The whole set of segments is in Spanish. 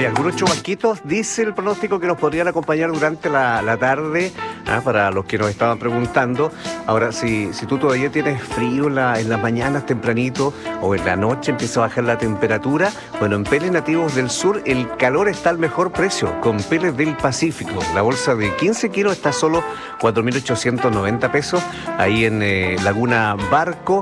algunos chubasquitos, dice el pronóstico, que nos podrían acompañar durante la tarde, para los que nos estaban preguntando. Ahora, si tú todavía tienes frío en las mañanas tempranito o en la noche empieza a bajar la temperatura, bueno, en Peles Nativos del Sur el calor está al mejor precio, con Peles del Pacífico. La bolsa de 15 kilos está solo 4.890 pesos, ahí en Laguna Barco,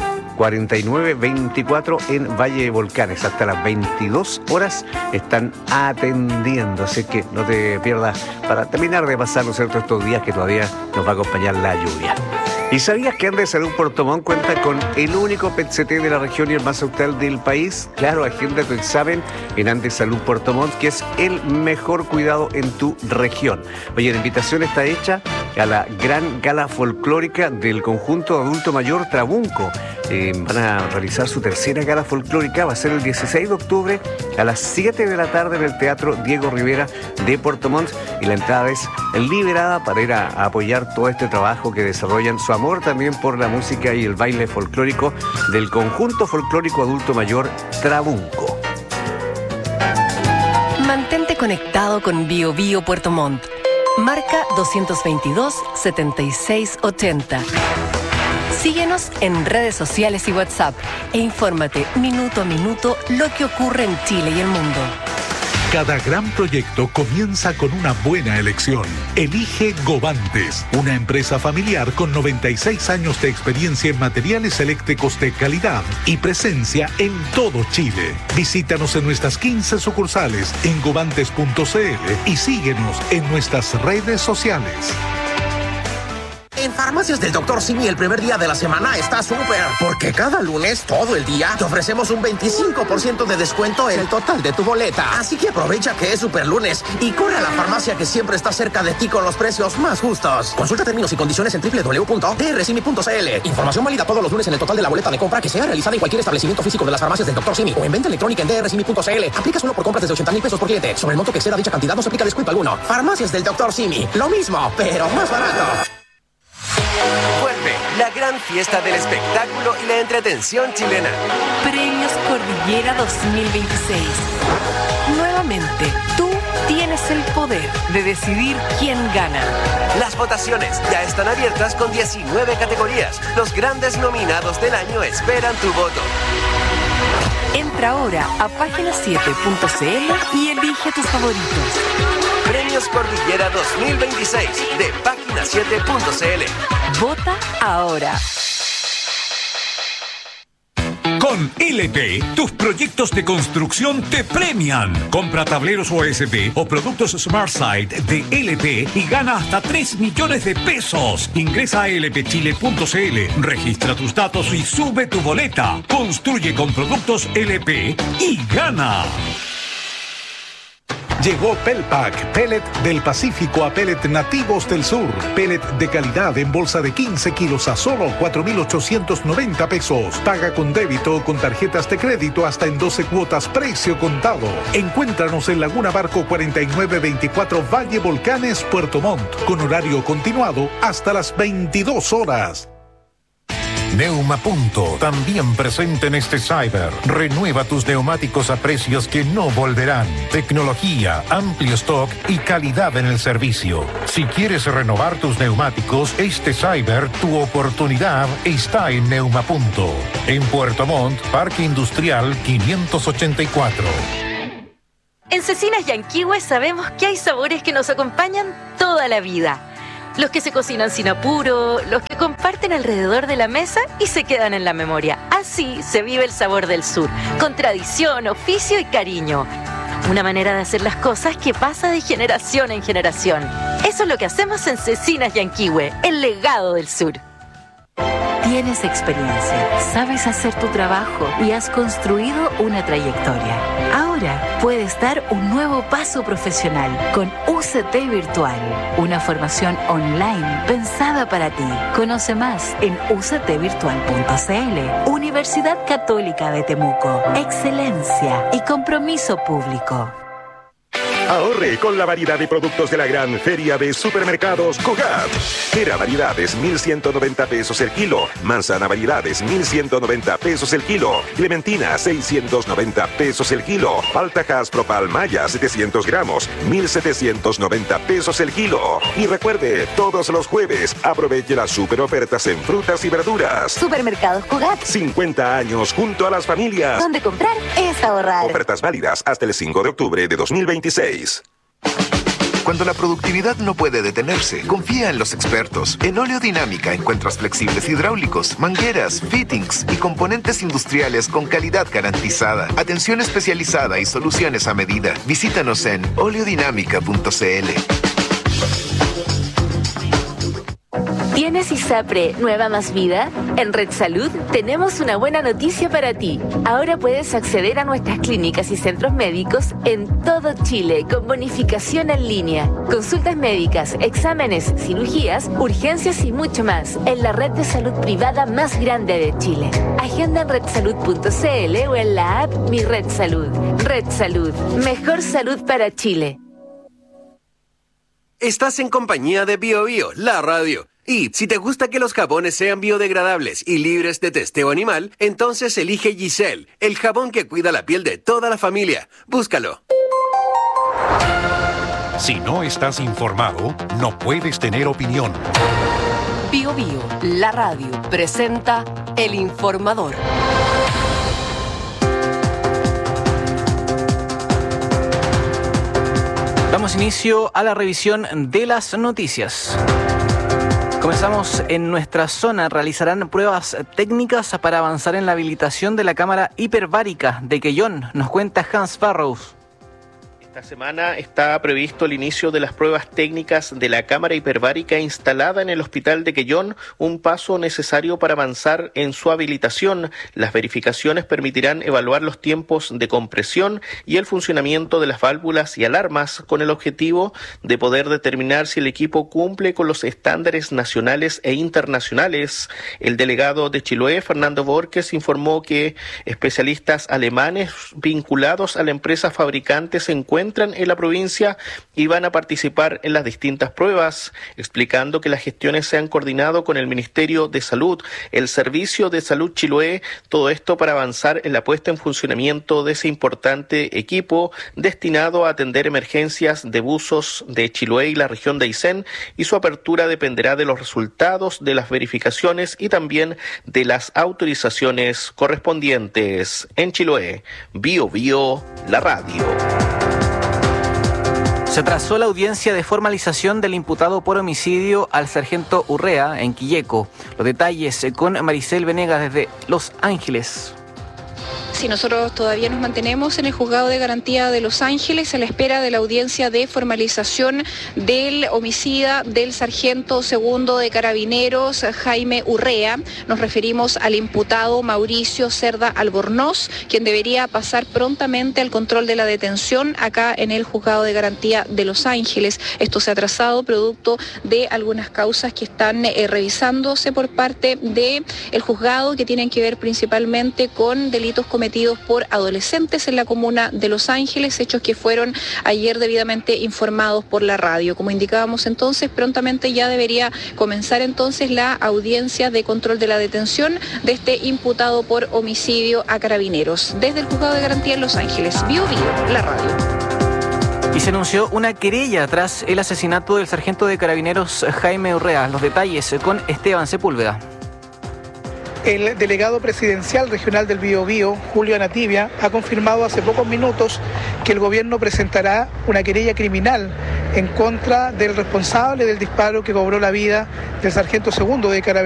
4924 en Valle de Volcanes. Hasta las 22 horas están atendiendo, así que no te pierdas para terminar de pasar, ¿no es cierto?, estos días que todavía nos va a acompañar la lluvia. ¿Y sabías que Andes Salud Puerto Montt cuenta con el único PET-CT de la región y el más actual del país? Claro, agenda tu examen en Andes Salud Puerto Montt, que es el mejor cuidado en tu región. Oye, la invitación está hecha a la gran gala folclórica del conjunto adulto mayor Trabunco. Van a realizar su tercera gala folclórica, va a ser el 16 de octubre a las 7 de la tarde en el Teatro Diego Rivera de Puerto Montt, y la entrada es liberada para ir a apoyar todo este trabajo que desarrollan, su amor también por la música y el baile folclórico del conjunto folclórico adulto mayor Trabunco. Mantente conectado con Bio Bio Puerto Montt. Marca 222-7680. Síguenos en redes sociales y WhatsApp e infórmate minuto a minuto lo que ocurre en Chile y el mundo. Cada gran proyecto comienza con una buena elección. Elige Govantes, una empresa familiar con 96 años de experiencia en materiales eléctricos de calidad y presencia en todo Chile. Visítanos en nuestras 15 sucursales en govantes.cl y síguenos en nuestras redes sociales. En Farmacias del Dr. Simi el primer día de la semana está súper, porque cada lunes, todo el día, te ofrecemos un 25% de descuento en el total de tu boleta. Así que aprovecha que es super lunes y corre a la farmacia que siempre está cerca de ti con los precios más justos. Consulta términos y condiciones en www.drsimi.cl. Información válida todos los lunes en el total de la boleta de compra que sea realizada en cualquier establecimiento físico de las Farmacias del Dr. Simi o en venta electrónica en drsimi.cl. Aplica solo por compras desde 80,000 pesos por cliente. Sobre el monto que exceda dicha cantidad no se aplica descuento alguno. Farmacias del Dr. Simi. Lo mismo, pero más barato. Vuelve la gran fiesta del espectáculo y la entretención chilena. Premios Cordillera 2026. Nuevamente, tú tienes el poder de decidir quién gana. Las votaciones ya están abiertas con 19 categorías. Los grandes nominados del año esperan tu voto. Entra ahora a página7.cl y elige tus favoritos. Premios Cordillera 2026 de página7.cl. Vota ahora. Con LP, tus proyectos de construcción te premian. Compra tableros OSB o productos SmartSide de LP y gana hasta 3 millones de pesos. Ingresa a lpchile.cl, registra tus datos y sube tu boleta. Construye con productos LP y gana. Llegó Pelpack, pellet del Pacífico a pellet nativos del sur. Pellet de calidad en bolsa de 15 kilos a solo 4.890 pesos. Paga con débito o con tarjetas de crédito hasta en 12 cuotas, precio contado. Encuéntranos en Laguna Barco 4924 Valle Volcanes, Puerto Montt, con horario continuado hasta las 22 horas. Neumapunto, también presente en este Cyber. Renueva tus neumáticos a precios que no volverán. Tecnología, amplio stock y calidad en el servicio. Si quieres renovar tus neumáticos, este Cyber, tu oportunidad está en Neumapunto. En Puerto Montt, Parque Industrial 584. En Cecinas Yanquihue sabemos que hay sabores que nos acompañan toda la vida. Los que se cocinan sin apuro, los que comparten alrededor de la mesa y se quedan en la memoria. Así se vive el sabor del sur, con tradición, oficio y cariño. Una manera de hacer las cosas que pasa de generación en generación. Eso es lo que hacemos en Cecinas Yanquihue, el legado del sur. Tienes experiencia, sabes hacer tu trabajo y has construido una trayectoria. Ahora puedes dar un nuevo paso profesional con UCT Virtual, una formación online pensada para ti. Conoce más en uctvirtual.cl. Universidad Católica de Temuco. Excelencia y compromiso público. Ahorre con la variedad de productos de la gran feria de supermercados Cogat. Pera variedades 1.190 pesos el kilo. Manzana variedades 1.190 pesos el kilo. Clementina 690 pesos el kilo. Palta Propal Maya 700 gramos 1.790 pesos el kilo. Y recuerde, todos los jueves aproveche las super ofertas en frutas y verduras. Supermercados Cogat. 50 años junto a las familias. Donde comprar es ahorrar. Ofertas válidas hasta el 5 de octubre de 2026. Cuando la productividad no puede detenerse, confía en los expertos. En Oleodinámica encuentras flexibles hidráulicos, mangueras, fittings y componentes industriales con calidad garantizada. Atención especializada y soluciones a medida. Visítanos en oleodinámica.cl. ¿Tienes ISAPRE Nueva Más Vida? En Red Salud tenemos una buena noticia para ti. Ahora puedes acceder a nuestras clínicas y centros médicos en todo Chile con bonificación en línea. Consultas médicas, exámenes, cirugías, urgencias y mucho más en la red de salud privada más grande de Chile. Agenda en redsalud.cl o en la app Mi Red Salud. Red Salud, mejor salud para Chile. Estás en compañía de BioBio, la radio. Y si te gusta que los jabones sean biodegradables y libres de testeo animal, entonces elige Giselle, el jabón que cuida la piel de toda la familia. Búscalo. Si no estás informado, no puedes tener opinión. BioBio, la radio, presenta El Informador. Damos inicio a la revisión de las noticias. Comenzamos en nuestra zona. Realizarán pruebas técnicas para avanzar en la habilitación de la cámara hiperbárica de Quellón. Nos cuenta Hans Barrows. Esta semana está previsto el inicio de las pruebas técnicas de la cámara hiperbárica instalada en el hospital de Quellón, un paso necesario para avanzar en su habilitación. Las verificaciones permitirán evaluar los tiempos de compresión y el funcionamiento de las válvulas y alarmas con el objetivo de poder determinar si el equipo cumple con los estándares nacionales e internacionales. El delegado de Chiloé, Fernando Borges, informó que especialistas alemanes vinculados a la empresa fabricante se encuentran en la provincia y van a participar en las distintas pruebas, explicando que las gestiones se han coordinado con el Ministerio de Salud, el Servicio de Salud Chiloé, todo esto para avanzar en la puesta en funcionamiento de ese importante equipo destinado a atender emergencias de buzos de Chiloé y la región de Aysén, y su apertura dependerá de los resultados de las verificaciones y también de las autorizaciones correspondientes. En Chiloé, BioBio, la radio. Se atrasó la audiencia de formalización del imputado por homicidio al sargento Urrea en Quilleco. Los detalles con Maricel Venegas desde Los Ángeles. Sí, nosotros todavía nos mantenemos en el Juzgado de Garantía de Los Ángeles a la espera de la audiencia de formalización del homicida del sargento segundo de Carabineros, Jaime Urrea. Nos referimos al imputado Mauricio Cerda Albornoz, quien debería pasar prontamente al control de la detención acá en el Juzgado de Garantía de Los Ángeles. Esto se ha atrasado producto de algunas causas que están revisándose por parte del juzgado, que tienen que ver principalmente con delitos cometidos por adolescentes en la comuna de Los Ángeles, hechos que fueron ayer debidamente informados por la radio. Como indicábamos entonces, prontamente ya debería comenzar entonces la audiencia de control de la detención de este imputado por homicidio a Carabineros. Desde el Juzgado de Garantía en Los Ángeles, BioBio, la radio. Y se anunció una querella tras el asesinato del sargento de Carabineros Jaime Urrea. Los detalles con Esteban Sepúlveda. El delegado presidencial regional del BioBio, Julio Anativia, ha confirmado hace pocos minutos que el gobierno presentará una querella criminal en contra del responsable del disparo que cobró la vida del sargento segundo de Carabineros